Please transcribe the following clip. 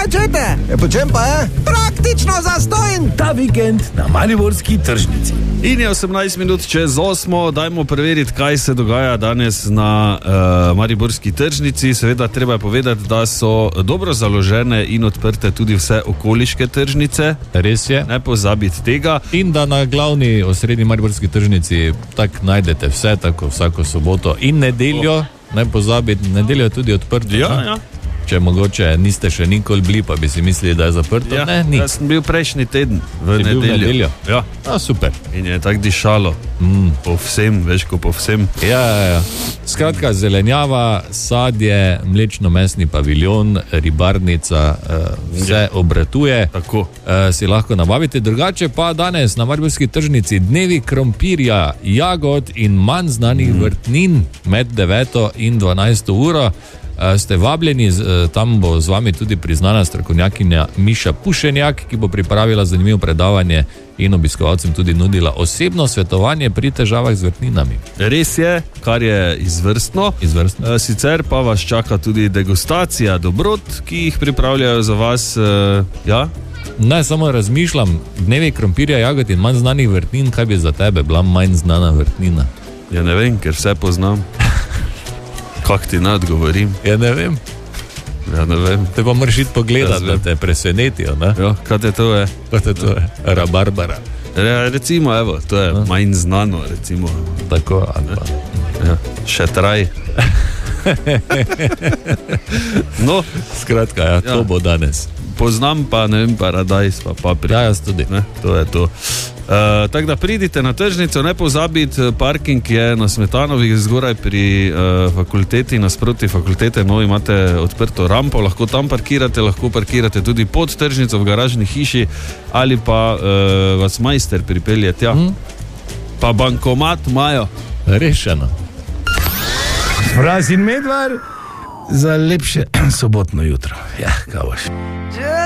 rečete? Po čem pa je? Praktično zastojn. Ta vikend na mariborski tržnici. In je 18 minut čez 8, dajmo preveriti, kaj se dogaja danes na mariborski tržnici. Seveda treba je povedati, da so dobro založene in odprte tudi vse okoliške tržnice. Res je. Ne pozabiti tega. In da na glavni osrednji mariborski tržnici tak najdete vse, tako vsako soboto in nedeljo. Ne pozabiti, nedeljo je tudi odprto. Ja. Če mogoče niste še nikoli bili, pa bi si mislili, da je zaprto. Ja, ne, ni. Jaz sem bil prejšnji teden v Si bil v nedeljo? Ja. Super. In je tako dišalo. Povsem, veš, ko povsem. Ja. Skratka, zelenjava, sadje, mlečno-mesni paviljon, ribarnica, vse obratuje. Tako. Si lahko nabavite. Drugače pa danes na mariborski tržnici dnevi krompirja, jagod in manj znanih vrtnin med 9 in 12 uro. Ste vabljeni, tam bo z vami tudi priznana strokovnjakinja Miša Pušenjak, ki bo pripravila zanimivo predavanje in obiskovalcem tudi nudila osebno svetovanje pri težavah z vrtninami. Res je, kar je izvrstno. Sicer pa vas čaka tudi degustacija dobrot, ki jih pripravljajo za vas. Ja? Ne, samo razmišljam, dnevi krompirja, jagod in manj znanih vrtnin, kaj bi za tebe bila manj znana vrtnina? Ja, ne vem, ker vse poznam. Kak ti ne odgovorim? Ja, ne vem. Te pa moraš iti pogledati, da te presenetijo, ne? Ja, kaj te to je? Rabarbara. Recimo, evo, to je manj znano, recimo. Tako, ali pa. Ja, še traj. No, skratka, ja, to bo danes. Poznam pa, ne vem, paradajz, pa paprika. Ja, jaz tudi. Ne, to je to. Tako da pridite na tržnico, ne pozabiti, parking je na Smetanovih zgoraj pri fakulteti, nasproti fakultete, no, imate odprto rampo, lahko tam parkirate, lahko parkirate tudi pod tržnico v garažni hiši ali pa vas majster pripelje tja. Pa bankomat imajo. Rešeno. Fraz in Medvar za lepše sobotno jutro. Ja, kaj boš.